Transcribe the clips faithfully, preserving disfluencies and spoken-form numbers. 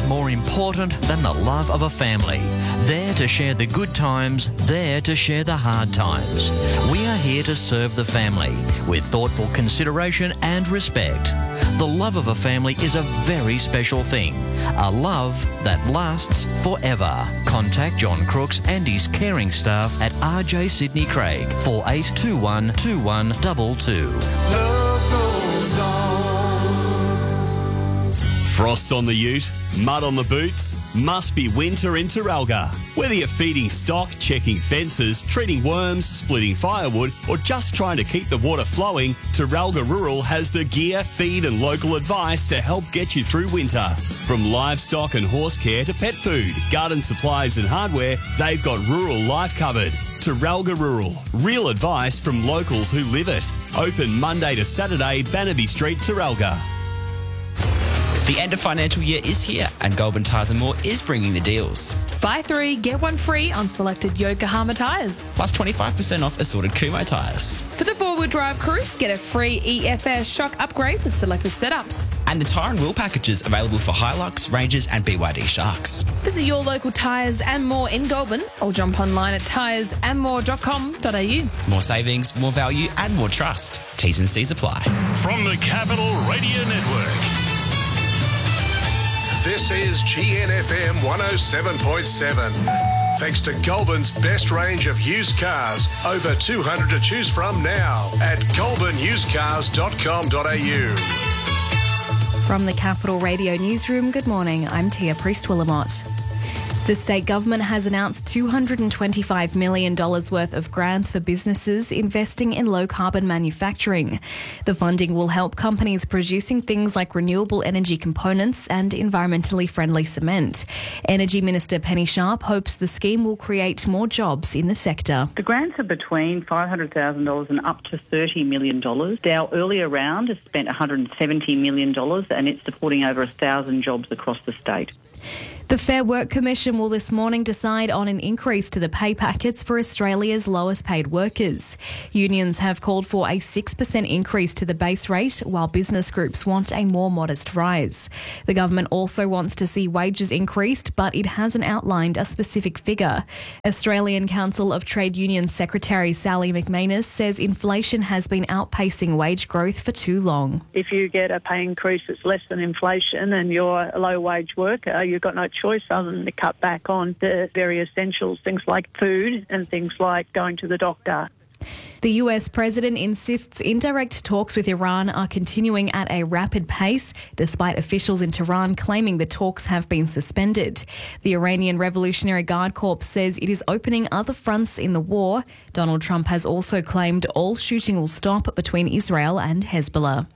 more important than the love of a family. There to share the good times, there to share the hard times. We are here to serve the family with thoughtful consideration and respect. The love of a family is a very special thing, a love that lasts forever. Contact John Crooks and his caring staff at R J Sydney Craig, four eight two one two one two two. Love goes on. Frost on the ute, mud on the boots, must be winter in Terralga. Whether you're feeding stock, checking fences, treating worms, splitting firewood, or just trying to keep the water flowing, Terralga Rural has the gear, feed and local advice to help get you through winter. From livestock and horse care to pet food, garden supplies and hardware, they've got rural life covered. Terralga Rural, real advice from locals who live it. Open Monday to Saturday, Bannaby Street, Terralga. The end of financial year is here and Goulburn Tyres and More is bringing the deals. Buy three, get one free on selected Yokohama tyres. Plus twenty-five percent off assorted Kumho tyres. For the four-wheel drive crew, get a free E F S shock upgrade with selected setups. And the tyre and wheel packages available for Hilux, Rangers and B Y D Sharks. Visit your local Tyres and More in Goulburn or jump online at tyres and more dot com dot a u. More savings, more value and more trust. T's and C's apply. From the Capital Radio Network. This is G N F M one oh seven point seven. Thanks to Goulburn's best range of used cars, over two hundred to choose from now at goulburn used cars dot com dot a u. From the Capital Radio Newsroom, good morning, I'm Tia Priest-Willamott. The state government has announced two hundred twenty-five million dollars worth of grants for businesses investing in low-carbon manufacturing. The funding will help companies producing things like renewable energy components and environmentally friendly cement. Energy Minister Penny Sharp hopes the scheme will create more jobs in the sector. The grants are between five hundred thousand dollars and up to thirty million dollars. Our earlier round has spent one hundred seventy million dollars and it's supporting over one thousand jobs across the state. The Fair Work Commission will this morning decide on an increase to the pay packets for Australia's lowest paid workers. Unions have called for a six percent increase to the base rate, while business groups want a more modest rise. The government also wants to see wages increased, but it hasn't outlined a specific figure. Australian Council of Trade Unions Secretary Sally McManus says inflation has been outpacing wage growth for too long. If you get a pay increase that's less than inflation and you're a low-wage worker, you've got no choice other than to cut back on the very essentials, things like food and things like going to the doctor. The U S president insists indirect talks with Iran are continuing at a rapid pace, despite officials in Tehran claiming the talks have been suspended. The Iranian Revolutionary Guard Corps says it is opening other fronts in the war. Donald Trump has also claimed all shooting will stop between Israel and Hezbollah.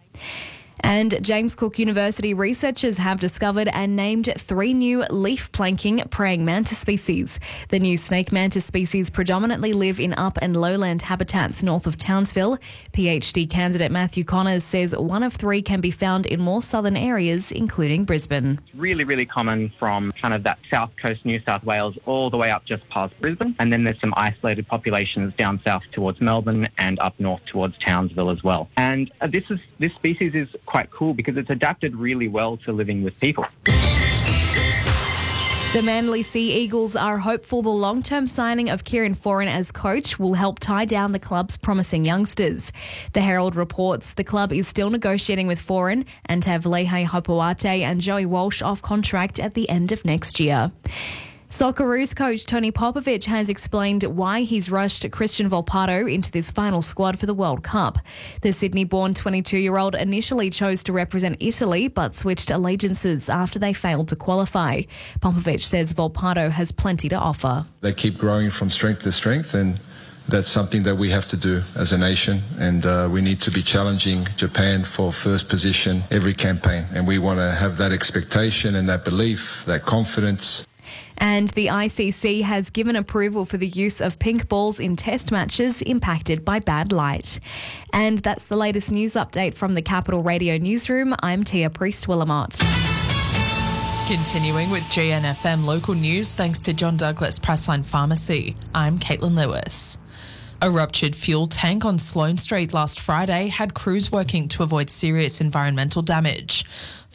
And James Cook University researchers have discovered and named three new leaf-planking praying mantis species. The new snake mantis species predominantly live in up and lowland habitats north of Townsville. PhD candidate Matthew Connors says one of three can be found in more southern areas, including Brisbane. Really, really common from kind of that south coast, New South Wales, all the way up just past Brisbane. And then there's some isolated populations down south towards Melbourne and up north towards Townsville as well. And uh, this is this species is quite cool because it's adapted really well to living with people. The Manly Sea Eagles are hopeful the long-term signing of Kieran Foran as coach will help tie down the club's promising youngsters. The Herald reports the club is still negotiating with Foran and have Lehe Hopoate and Joey Walsh off contract at the end of next year. Socceroos coach Tony Popovic has explained why he's rushed Christian Volpato into this final squad for the World Cup. The Sydney-born twenty-two-year-old initially chose to represent Italy but switched allegiances after they failed to qualify. Popovic says Volpato has plenty to offer. They keep growing from strength to strength, and that's something that we have to do as a nation, and uh, we need to be challenging Japan for first position every campaign, and we want to have that expectation and that belief, that confidence. And the I C C has given approval for the use of pink balls in test matches impacted by bad light. And that's the latest news update from the Capital Radio Newsroom. I'm Tia Priest-Willamott. Continuing with G N F M local news thanks to John Douglas Pressline Pharmacy. I'm Caitlin Lewis. A ruptured fuel tank on Sloane Street last Friday had crews working to avoid serious environmental damage.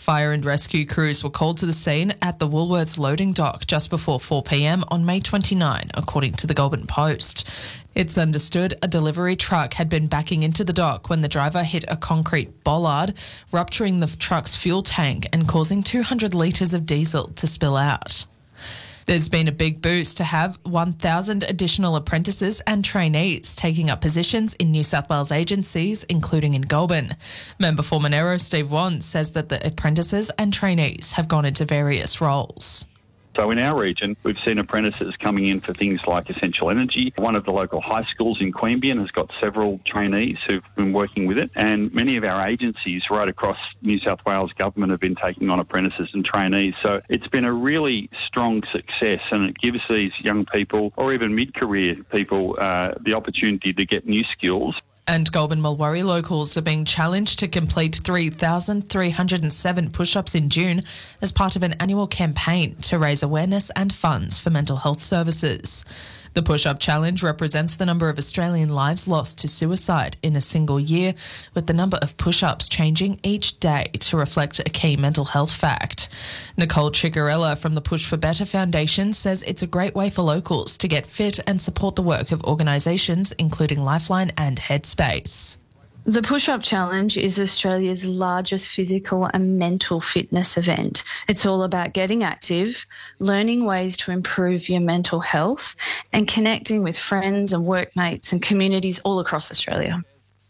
Fire and rescue crews were called to the scene at the Woolworths loading dock just before four p.m. on May twenty-ninth, according to the Goulburn Post. It's understood a delivery truck had been backing into the dock when the driver hit a concrete bollard, rupturing the truck's fuel tank and causing two hundred litres of diesel to spill out. There's been a big boost to have one thousand additional apprentices and trainees taking up positions in New South Wales agencies, including in Goulburn. Member for Monero, Steve Wands, says that the apprentices and trainees have gone into various roles. So in our region, we've seen apprentices coming in for things like essential energy. One of the local high schools in Queanbeyan has got several trainees who've been working with it, and many of our agencies right across New South Wales government have been taking on apprentices and trainees. So it's been a really strong success, and it gives these young people, or even mid-career people, uh, the opportunity to get new skills. And Goulburn Mulwaree locals are being challenged to complete three thousand three hundred seven push-ups in June as part of an annual campaign to raise awareness and funds for mental health services. The push-up challenge represents the number of Australian lives lost to suicide in a single year, with the number of push-ups changing each day to reflect a key mental health fact. Nicole Ciccarella from the Push for Better Foundation says it's a great way for locals to get fit and support the work of organisations including Lifeline and Headspace. The Push-Up Challenge is Australia's largest physical and mental fitness event. It's all about getting active, learning ways to improve your mental health, and connecting with friends and workmates and communities all across Australia.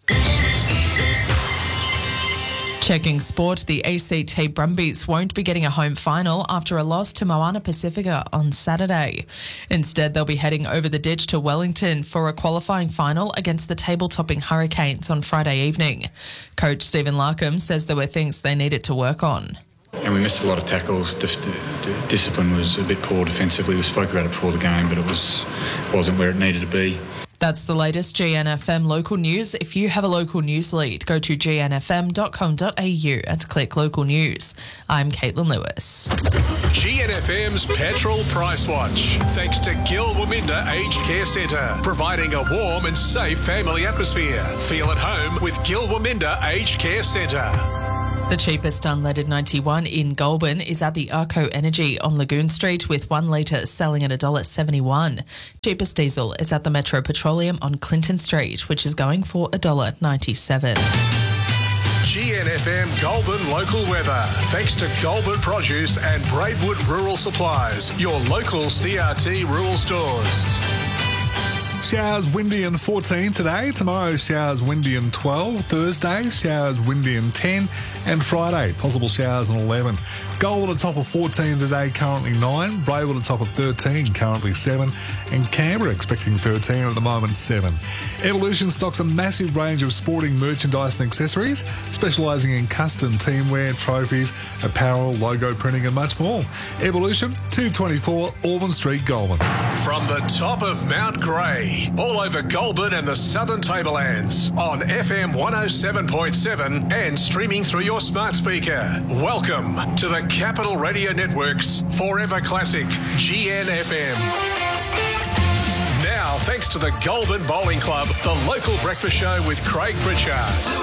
Checking sport, the A C T Brumbies won't be getting a home final after a loss to Moana Pacifica on Saturday. Instead, they'll be heading over the ditch to Wellington for a qualifying final against the table-topping Hurricanes on Friday evening. Coach Stephen Larkham says there were things they needed to work on. And we missed a lot of tackles. Dif- discipline was a bit poor defensively. We spoke about it before the game, but it was, wasn't where it needed to be. That's the latest G N F M local news. If you have a local news lead, go to g n f m dot com dot a u and click local news. I'm Caitlin Lewis. G N F M's Petrol Price Watch. Thanks to Gil Waminda Aged Care Centre, providing a warm and safe family atmosphere. Feel at home with Gil Waminda Aged Care Centre. The cheapest unleaded ninety-one in Goulburn is at the Arco Energy on Lagoon Street, with one litre selling at one dollar seventy-one. Cheapest diesel is at the Metro Petroleum on Clinton Street, which is going for one dollar ninety-seven. G N F M Goulburn local weather. Thanks to Goulburn Produce and Braidwood Rural Supplies, your local C R T rural stores. Showers, windy and fourteen today. Tomorrow, showers, windy and twelve. Thursday, showers, windy and ten. And Friday, possible showers and eleven. Goulburn at top of fourteen today, currently nine. Braidwood at top of thirteen, currently seven. And Canberra expecting thirteen, at the moment seven. Evolution stocks a massive range of sporting merchandise and accessories, specialising in custom teamwear, trophies, apparel, logo printing and much more. Evolution, two twenty-four Auburn Street, Goulburn. From the top of Mount Grey, all over Goulburn and the Southern Tablelands, on F M one oh seven point seven and streaming through your smart speaker. Welcome to the Capital Radio Network's Forever Classic G N F M. Now, thanks to the Goulburn Bowling Club, the local breakfast show with Craig Pritchard.